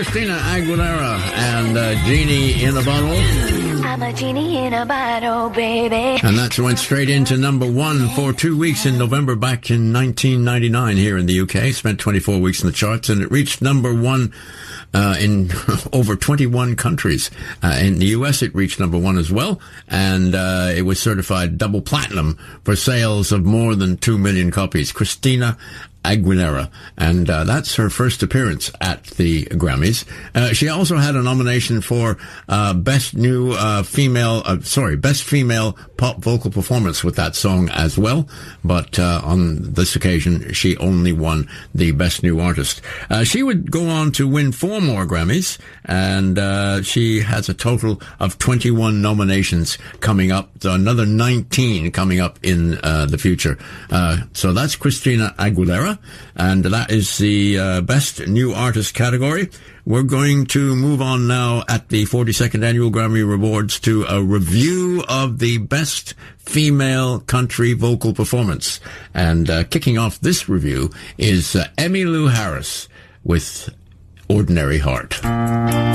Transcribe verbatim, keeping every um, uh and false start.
Christina Aguilera and uh, Genie in a Bottle. I'm a genie in a bottle, baby. And that went straight into number one for two weeks in November back in nineteen ninety-nine here in the U K. Spent twenty-four weeks in the charts, and it reached number one uh, in over twenty-one countries. Uh, in the U S, it reached number one as well, and uh, it was certified double platinum for sales of more than two million copies. Christina Aguilera, and uh, that's her first appearance at the Grammys. Uh, she also had a nomination for uh, Best New uh, Female, uh, sorry, Best Female Pop Vocal Performance with that song as well, but uh, on this occasion, she only won the Best New Artist. Uh, she would go on to win four more Grammys, and uh, she has a total of twenty-one nominations coming up, so another nineteen coming up in uh, the future. Uh, so that's Christina Aguilera. And that is the uh, Best New Artist category. We're going to move on now at the forty-second Annual Grammy Awards to a review of the Best Female Country Vocal Performance. And uh, kicking off this review is uh, Emmylou Harris with Ordinary Heart.